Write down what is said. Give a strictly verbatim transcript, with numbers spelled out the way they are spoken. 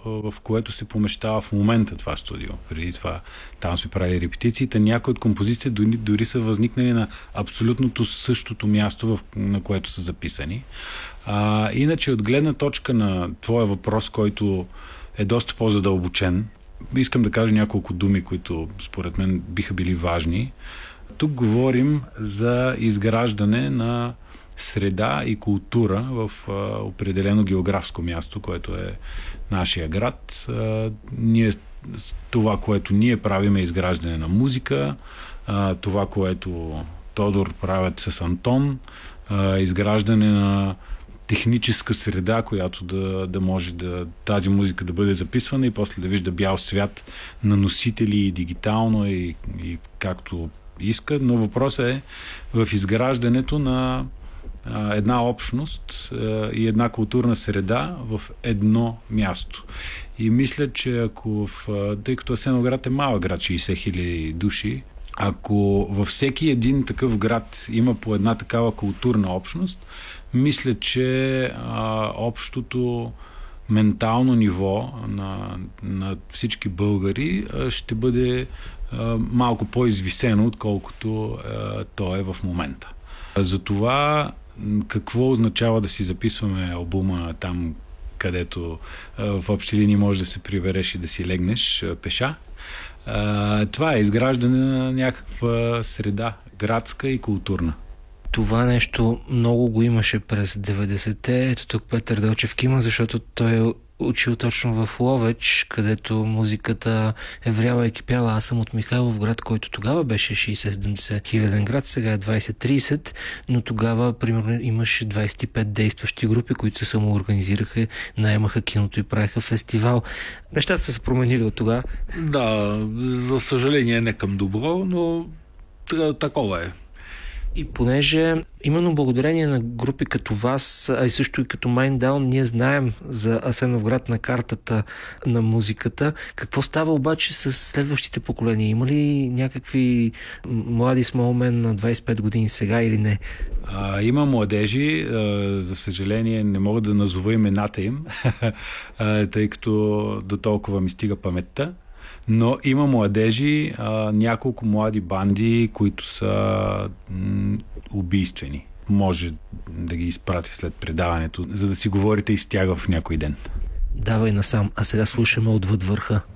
в което се помещава в момента това студио. Преди това там сме правили репетициите. Някои от композициите дори, дори са възникнали на абсолютното същото място, в, на което са записани. А, иначе от гледна точка на твоя въпрос, който е доста по-задълбочен, искам да кажа няколко думи, които според мен биха били важни. Тук говорим за изграждане на среда и култура в а, определено географско място, което е нашия град. А, ние, това, което ние правим, е изграждане на музика, а, това, което Тодор правят с Антон, а, изграждане на техническа среда, която да, да може да тази музика да бъде записвана и после да вижда бял свят на носители и дигитално и, и както иска. Но въпросът е в изграждането на а, една общност а, и една културна среда в едно място. И мисля, че ако в, тъй като Асеновград е малък град, шейсет хиляди души, ако във всеки един такъв град има по една такава културна общност, мисля, че а, общото ментално ниво на, на всички българи а, ще бъде а, малко по-извисено, отколкото а, то е в момента. Затова какво означава да си записваме албума там, където а, в общи линии може да се прибереш и да си легнеш а, пеша? А, това е изграждане на някаква среда, градска и културна. Това нещо много го имаше през деветдесетте. Ето тук Петър Делчев кима, защото той е учил точно в Ловеч, където музиката е вряла и кипяла. Аз съм от Михайловград, който тогава беше шейсет-седемдесет хиляден град, сега е двайсет-трийсет, но тогава, примерно, имаше двайсет и пет действащи групи, които се самоорганизираха, наемаха киното и правиха фестивал. Нещата са се променили от тогава. Да, за съжаление не към добро, но такова е. И понеже именно благодарение на групи като вас, а и също и като Minddown, ние знаем за Асеновград на картата на музиката. Какво става обаче с следващите поколения? Има ли някакви млади смолмен на двайсет и пет години сега или не? А, има младежи, а, за съжаление не мога да назова имената им, тъй като до толкова ми стига паметта. Но има младежи, а, няколко млади банди, които са м, убийствени. Може да ги изпрати след предаването, за да си говорите и с тях в някой ден. Давай насам, а сега слушаме Отвъд върха.